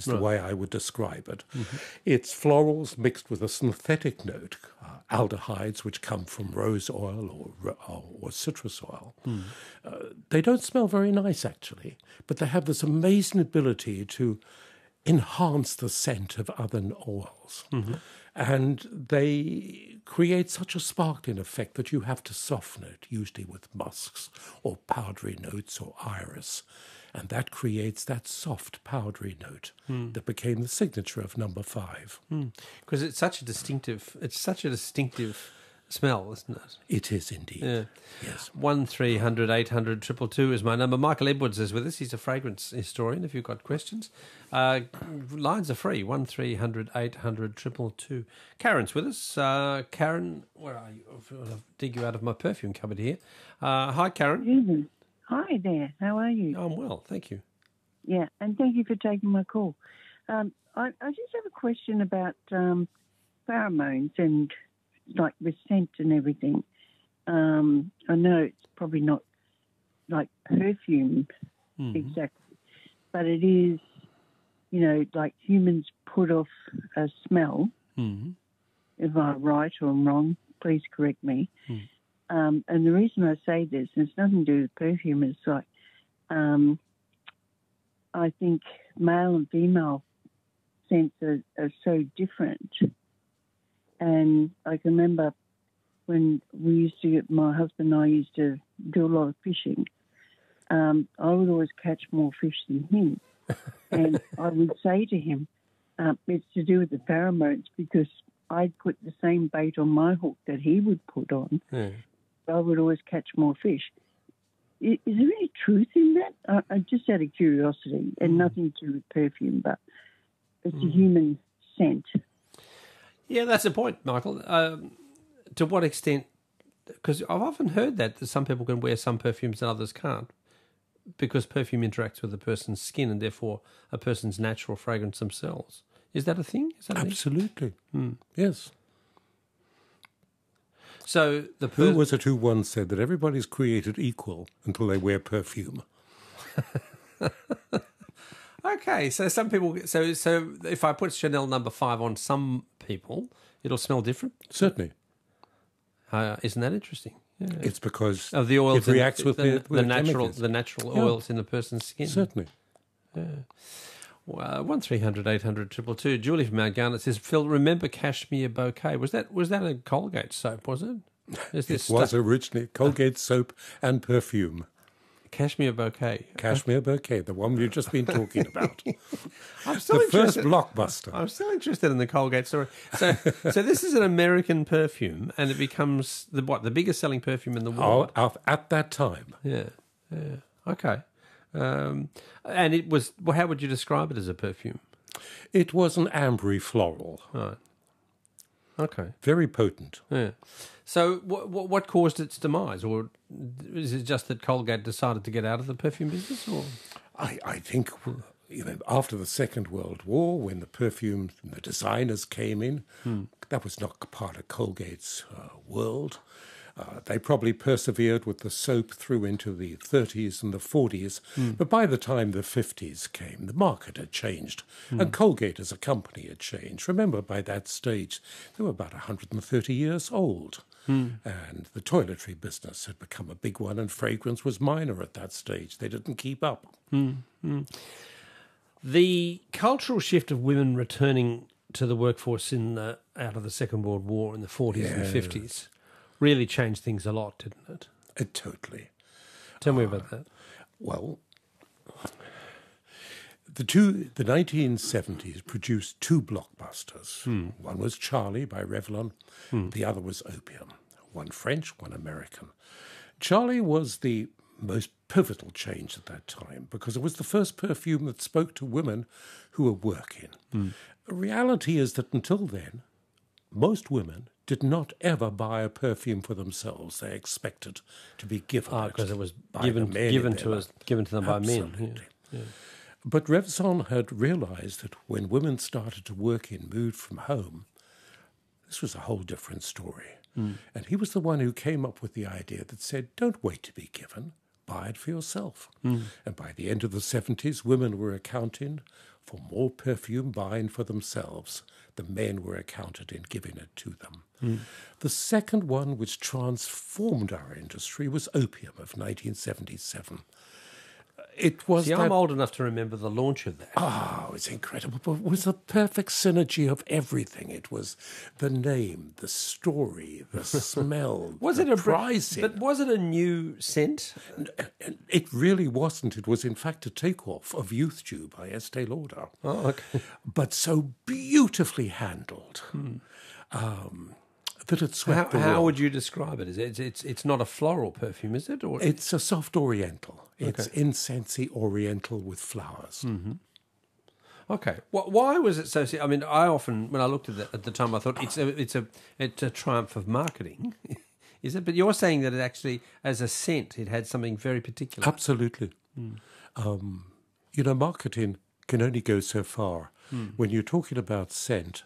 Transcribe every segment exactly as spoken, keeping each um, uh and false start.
is the Right. way I would describe it. It's florals mixed with a synthetic note, uh, aldehydes which come from rose oil or, ro- or, or citrus oil. Uh, they don't smell very nice, actually, but they have this amazing ability to enhance the scent of other oils. And they create such a sparkling effect that you have to soften it, usually with musks or powdery notes or iris. And that creates that soft powdery note that became the signature of number five. Because it's such a distinctive, it's such a distinctive smell, isn't it? It is indeed. Yeah. Yes. One three hundred eight hundred triple two is my number. Michael Edwards is with us. He's a fragrance historian. If you've got questions, uh, lines are free. One three hundred eight hundred triple two. Karen's with us. Uh, Karen, where are you? I'll dig you out of my perfume cupboard here. Uh, hi, Karen. Evening. Hi there. How are you? I'm well, thank you. Yeah, and thank you for taking my call. Um, I, I just have a question about um, pheromones and like with scent and everything. Um, I know it's probably not like perfume exactly, but it is, you know, like humans put off a smell. Mm-hmm. If I'm right or I'm wrong, please correct me. Um, and the reason I say this, and it's nothing to do with perfume, it's like um, I think male and female scents are, are so different. And I can remember when we used to get, my husband and I used to do a lot of fishing, um, I would always catch more fish than him. And I would say to him, um, it's to do with the pheromones because I'd put the same bait on my hook that he would put on. Yeah. I would always catch more fish. Is, is there any truth in that? Uh, uh, just out of curiosity, and nothing to do with perfume, but it's a human scent. Yeah, that's the point, Michael. Um, to what extent? Because I've often heard that, that some people can wear some perfumes and others can't, because perfume interacts with a person's skin and therefore a person's natural fragrance themselves. Is that a thing? Is that a thing? Absolutely. Yes. So the Who per- was it who once said that everybody's created equal until they wear perfume? Okay, so some people. So so if I put Chanel number five on some people, it'll smell different. Certainly. Uh, isn't that interesting? Yeah. It's because Of the oils, it reacts in, with the, the, the, with the natural, chemicals. the natural Yeah. oils in the person's skin. Certainly. Well, one three hundred eight hundred triple two. Julie from Mount Garnet says, "Phil, remember Cashmere Bouquet? Was that was that a Colgate soap? Was it? Is this It was stuff- originally Colgate soap and perfume. Cashmere Bouquet? Cashmere Bouquet, the one we've just been talking about. I'm still The first interested. blockbuster. I'm still interested in the Colgate story. So, so this is an American perfume, and it becomes the what the biggest selling perfume in the world. Oh, of- at that time. Yeah, yeah, okay. Um, and it was. Well, how would you describe it as a perfume? It was an ambery floral, Right. Okay. very potent. Yeah. So, what what, what caused its demise, or is it just that Colgate decided to get out of the perfume business, or? I, I think, you know, after the Second World War, when the perfume and the designers came in, that was not part of Colgate's uh, world. Uh, they probably persevered with the soap through into the thirties and the forties, but by the time the fifties came, the market had changed, and Colgate as a company had changed. Remember, by that stage, they were about one hundred thirty years old, and the toiletry business had become a big one, and fragrance was minor at that stage. They didn't keep up. The cultural shift of women returning to the workforce in the, out of the Second World War in the forties and Yes. fifties really changed things a lot, didn't it? Uh, totally. Tell me about that. Well, the two the nineteen seventies produced two blockbusters. One was Charlie by Revlon, the other was Opium. One French, one American. Charlie was the most pivotal change at that time because it was the first perfume that spoke to women who were working. The reality is that until then, most women did not ever buy a perfume for themselves. They expected to be given Ah, it because it was by given the men given in to their us, given to them by men. Absolutely. Yeah. But Revson had realized that when women started to work in Mood from Home, this was a whole different story. And he was the one who came up with the idea that said, don't wait to be given, buy it for yourself. And by the end of the seventies, women were accounting for more perfume buying for themselves, the men were accounted in giving it to them. Mm. The second one, which transformed our industry, was opium of nineteen seventy-seven. It was See, that, I'm old enough to remember the launch of that. Oh, it's incredible. But it was a perfect synergy of everything. It was the name, the story, the smell, was the it a pricing. But was it a new scent? It really wasn't. It was, in fact, a takeoff of Youth Dew by Estee Lauder. Oh, okay. But so beautifully handled. Hmm. Um, that it swept how, the how world. would you describe it? Is it it's it's not a floral perfume, is it? Or it's a soft oriental. It's okay. incensey oriental with flowers. Mm-hmm. Okay. Well, why was it so? I mean, I often, when I looked at it at the time, I thought it's a it's a it's a triumph of marketing, is it? But you're saying that it actually, as a scent, it had something very particular. Absolutely. Mm. Um, you know, marketing can only go so far. Mm. When you're talking about scent,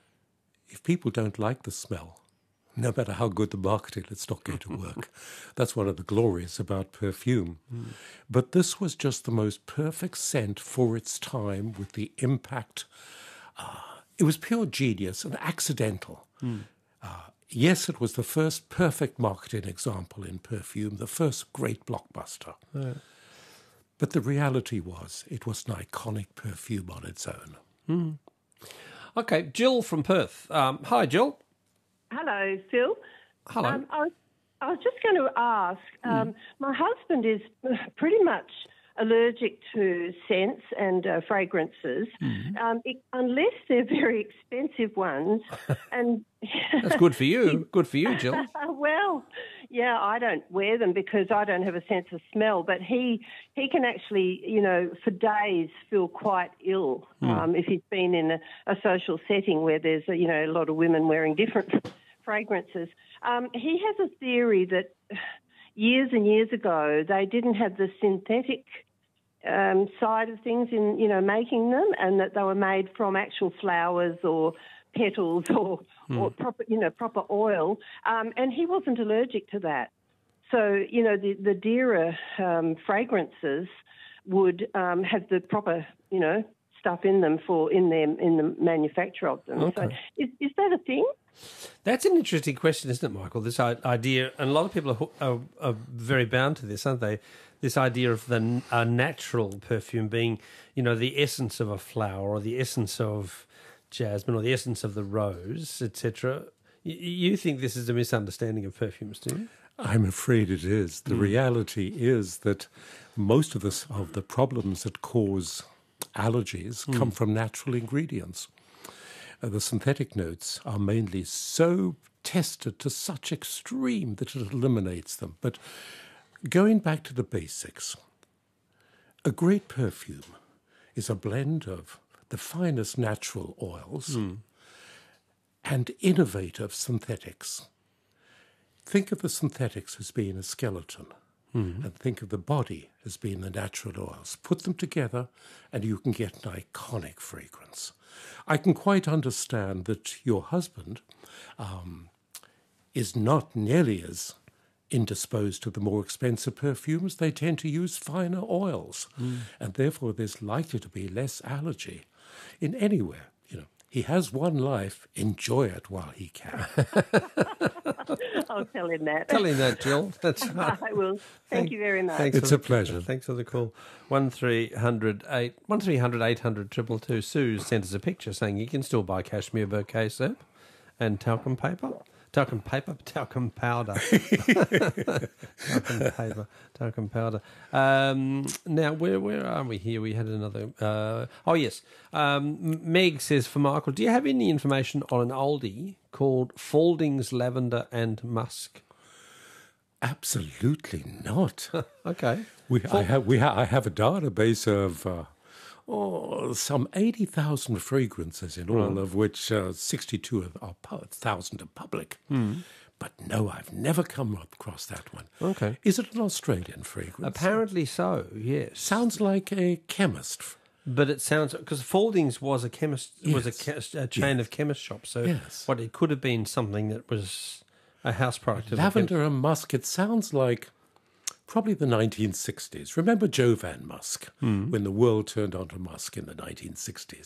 if people don't like the smell, no matter how good the marketing, it's not going to work. That's one of the glories about perfume. Mm. But this was just the most perfect scent for its time with the impact. Uh, it was pure genius and accidental. Mm. Uh, yes, it was the first perfect marketing example in perfume, the first great blockbuster. Yeah. But the reality was it was an iconic perfume on its own. Mm. Okay, Jill from Perth. Um, hi, Jill. Hello, Phil. Hello. Um, I, was, I was just going to ask, um, mm. my husband is pretty much allergic to scents and uh, fragrances, mm. um, it, unless they're very expensive ones. And that's good for you. Good for you, Jill. Well, yeah, I don't wear them because I don't have a sense of smell, but he he can actually, you know, for days feel quite ill mm. um, if he's been in a, a social setting where there's, a, you know, a lot of women wearing different fragrances. Um, he has a theory that years and years ago they didn't have the synthetic um, side of things in, you know, making them, and that they were made from actual flowers or petals or, mm. or proper, you know, proper oil, um, and he wasn't allergic to that. So, you know, the, the dearer um, fragrances would um, have the proper, you know, stuff in them for in them in the manufacture of them. Okay. So, is, is that a thing? That's an interesting question, isn't it, Michael? This idea, and a lot of people are, are, are very bound to this, aren't they? This idea of the a natural perfume being, you know, the essence of a flower or the essence of jasmine or the essence of the rose, et cetera. You think this is a misunderstanding of perfumes, do you? I'm afraid it is. The mm. reality is that most of the, of the problems that cause allergies mm. come from natural ingredients. Uh, the synthetic notes are mainly so tested to such extreme that it eliminates them. But going back to the basics, a great perfume is a blend of the finest natural oils mm. and innovative synthetics. Think of the synthetics as being a skeleton mm. and think of the body as being the natural oils. Put them together and you can get an iconic fragrance. I can quite understand that your husband um, is not nearly as indisposed to the more expensive perfumes. They tend to use finer oils, mm. and therefore there's likely to be less allergy in anywhere. You know, he has one life. Enjoy it while he can. I'll tell him that. Tell him that, Jill. That's right. I will. Thank, Thank you very much. It's a pleasure. Thanks for the call. One three hundred eight one three hundred eight hundred triple two. Sue sent us a picture saying you can still buy cashmere bouquet soap and talcum paper. Talcum paper, talcum powder. talcum paper, talcum powder. Um, now, where where are we here? We had another... Uh, oh, yes. Um, Meg says, for Michael, do you have any information on an oldie called Falding's Lavender and Musk? Absolutely not. Okay. We, I, have, we ha- I have a database of... Uh, Oh, some eighty thousand fragrances in all, right. of which uh, sixty-two thousand are public. Mm. But no, I've never come across that one. Okay. Is it an Australian fragrance? Apparently so, yes. Sounds like a chemist. But it sounds... Because Falding's was a chemist, yes. was a, a chain yes. of chemist shops. So yes. what it could have been something that was a house product. Of Lavender and musk, it sounds like Probably the nineteen sixties. Remember Joe Van Musk, when the world turned onto Musk in the nineteen sixties?